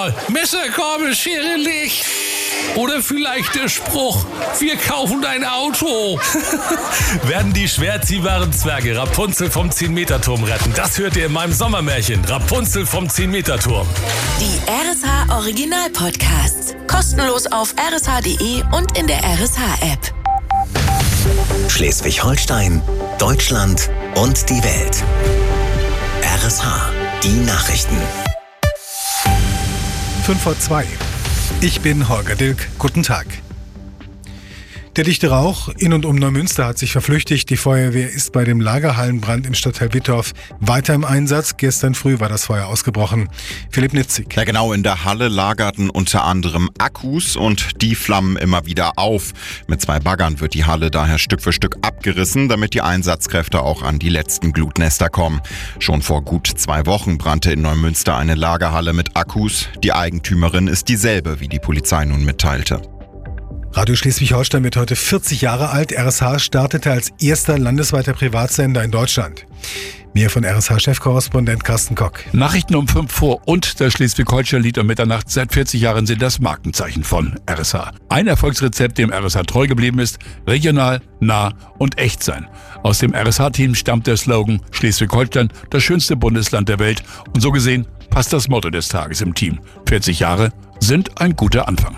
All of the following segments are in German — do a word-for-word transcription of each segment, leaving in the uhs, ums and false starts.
mal, Messer, Gabel, Schere, Licht. Oder vielleicht der Spruch, wir kaufen dein Auto. Werden die schwer ziehbaren Zwerge Rapunzel vom zehn-Meter-Turm retten? Das hört ihr in meinem Sommermärchen, Rapunzel vom zehn-Meter-Turm. Die R S H Original Podcasts. Kostenlos auf r s h punkt d e und in der R S H-App. Schleswig-Holstein, Deutschland und die Welt. R S H, die Nachrichten. fünf vor zwei. Ich bin Holger Dilk. Guten Tag. Der dichte Rauch in und um Neumünster hat sich verflüchtigt. Die Feuerwehr ist bei dem Lagerhallenbrand im Stadtteil Wittorf weiter im Einsatz. Gestern früh war das Feuer ausgebrochen. Philipp Nitzig. Ja, genau, in der Halle lagerten unter anderem Akkus und die flammen immer wieder auf. Mit zwei Baggern wird die Halle daher Stück für Stück abgerissen, damit die Einsatzkräfte auch an die letzten Glutnester kommen. Schon vor gut zwei Wochen brannte in Neumünster eine Lagerhalle mit Akkus. Die Eigentümerin ist dieselbe, wie die Polizei nun mitteilte. Radio Schleswig-Holstein wird heute vierzig Jahre alt. R S H startete als erster landesweiter Privatsender in Deutschland. Mehr von R S H-Chefkorrespondent Carsten Kock. Nachrichten um fünf vor und das Schleswig-Holstein-Lied um Mitternacht. Seit vierzig Jahren sind das Markenzeichen von R S H. Ein Erfolgsrezept, dem R S H treu geblieben ist: regional, nah und echt sein. Aus dem R S H-Team stammt der Slogan Schleswig-Holstein, das schönste Bundesland der Welt. Und so gesehen passt das Motto des Tages im Team. vierzig Jahre sind ein guter Anfang.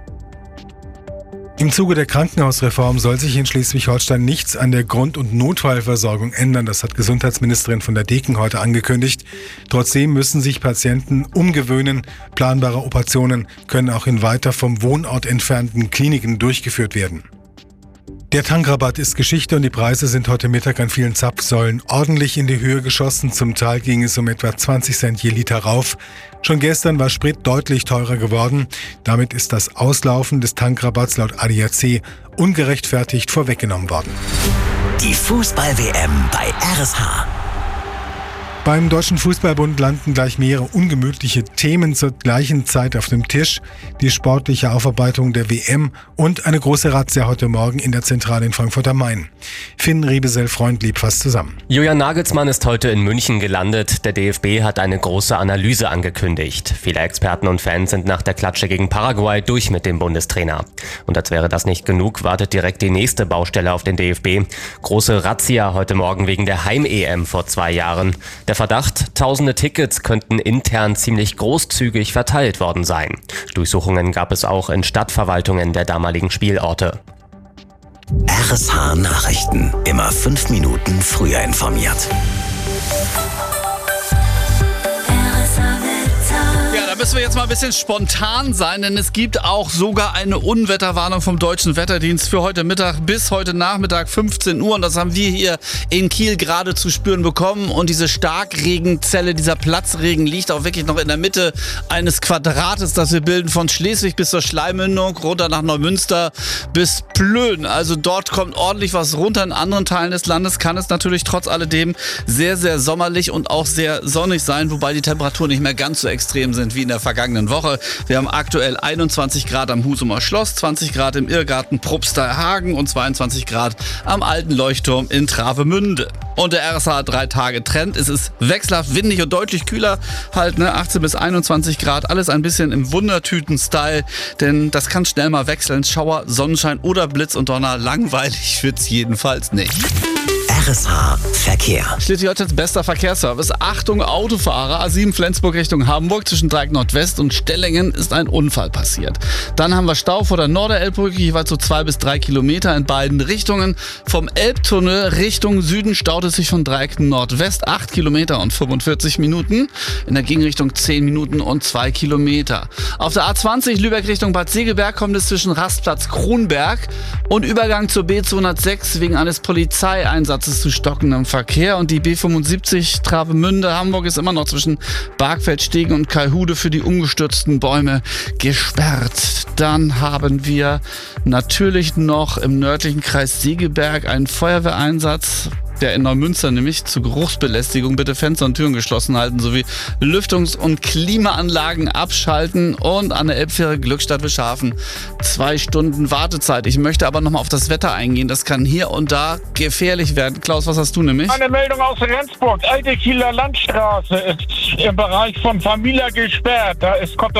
Im Zuge der Krankenhausreform soll sich in Schleswig-Holstein nichts an der Grund- und Notfallversorgung ändern. Das hat Gesundheitsministerin von der Deken heute angekündigt. Trotzdem müssen sich Patienten umgewöhnen. Planbare Operationen können auch in weiter vom Wohnort entfernten Kliniken durchgeführt werden. Der Tankrabatt ist Geschichte und die Preise sind heute Mittag an vielen Zapfsäulen ordentlich in die Höhe geschossen. Zum Teil ging es um etwa zwanzig Cent je Liter rauf. Schon gestern war Sprit deutlich teurer geworden. Damit ist das Auslaufen des Tankrabatts laut A D A C ungerechtfertigt vorweggenommen worden. Die Fußball-W M bei R S H. Beim Deutschen Fußballbund landen gleich mehrere ungemütliche Themen zur gleichen Zeit auf dem Tisch. Die sportliche Aufarbeitung der W M und eine große Razzia heute Morgen in der Zentrale in Frankfurt am Main. Finn Riebesell-Freundlieb fasst zusammen. Julian Nagelsmann ist heute in München gelandet. Der D F B hat eine große Analyse angekündigt. Viele Experten und Fans sind nach der Klatsche gegen Paraguay durch mit dem Bundestrainer. Und als wäre das nicht genug, wartet direkt die nächste Baustelle auf den D F B. Große Razzia heute Morgen wegen der Heim-E M vor zwei Jahren. Der Verdacht, tausende Tickets könnten intern ziemlich großzügig verteilt worden sein. Durchsuchungen gab es auch in Stadtverwaltungen der damaligen Spielorte. R S H Nachrichten. Immer fünf Minuten früher informiert. Müssen wir jetzt mal ein bisschen spontan sein, denn es gibt auch sogar eine Unwetterwarnung vom Deutschen Wetterdienst für heute Mittag bis heute Nachmittag fünfzehn Uhr und das haben wir hier in Kiel gerade zu spüren bekommen und diese Starkregenzelle, dieser Platzregen liegt auch wirklich noch in der Mitte eines Quadrates, das wir bilden von Schleswig bis zur Schleimmündung, runter nach Neumünster bis Plön. Also dort kommt ordentlich was runter. In anderen Teilen des Landes kann es natürlich trotz alledem sehr, sehr sommerlich und auch sehr sonnig sein, wobei die Temperaturen nicht mehr ganz so extrem sind wie in der vergangenen Woche. Wir haben aktuell einundzwanzig Grad am Husumer Schloss, zwanzig Grad im Irrgarten Probsterhagen und zweiundzwanzig Grad am Alten Leuchtturm in Travemünde. Und der R S H drei Tage Trend. Es ist wechselhaft windig und deutlich kühler, halt ne, achtzehn bis einundzwanzig Grad. Alles ein bisschen im Wundertüten-Style, denn das kann schnell mal wechseln. Schauer, Sonnenschein oder Blitz und Donner. Langweilig wird's jedenfalls nicht. R S H Verkehr. Schleswig-Holsteins bester Verkehrsservice. Achtung Autofahrer, A sieben Flensburg Richtung Hamburg. Zwischen Dreieck Nordwest und Stellingen ist ein Unfall passiert. Dann haben wir Stau vor der Norderelbbrücke, jeweils so zwei bis drei Kilometer in beiden Richtungen. Vom Elbtunnel Richtung Süden staut es sich von Dreieck Nordwest acht Kilometer und fünfundvierzig Minuten. In der Gegenrichtung zehn Minuten und zwei Kilometer. Auf der A zwanzig Lübeck Richtung Bad Segeberg kommt es zwischen Rastplatz Kronberg und Übergang zur B zweihundertsechs wegen eines Polizeieinsatzes zu stockendem Verkehr und die B fünfundsiebzig Travemünde Hamburg ist immer noch zwischen Bargfeldstegen und Kalhude für die umgestürzten Bäume gesperrt. Dann haben wir natürlich noch im nördlichen Kreis Segeberg einen Feuerwehreinsatz. Der in Neumünster nämlich zu Geruchsbelästigung bitte Fenster und Türen geschlossen halten sowie Lüftungs- und Klimaanlagen abschalten und an der Elbfähre Glückstadt Wischhafen zwei Stunden Wartezeit. Ich möchte aber nochmal auf das Wetter eingehen. Das kann hier und da gefährlich werden. Klaus, was hast du nämlich? Eine Meldung aus Rendsburg. Alte Kieler Landstraße ist im Bereich von Famila gesperrt. Da ist, kommt